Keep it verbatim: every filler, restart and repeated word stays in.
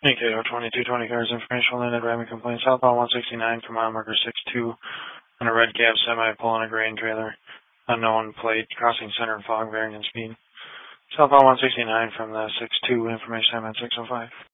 A K O twenty-two twenty cars information landed driving complaint southbound one sixty-nine for mile marker six two on a red cab semi pulling a grain trailer. Unknown plate crossing center fog bearing and speed. Southbound one sixty-nine from the six two information time at six oh five.